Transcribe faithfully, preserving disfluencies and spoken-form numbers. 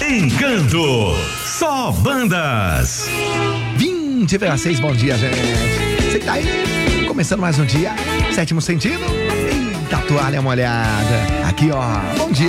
Encanto, só bandas. vinte para seis, bom dia, gente. Você tá aí? Começando mais um dia. Sétimo sentido. Eita, toalha molhada. Aqui, ó. Bom dia.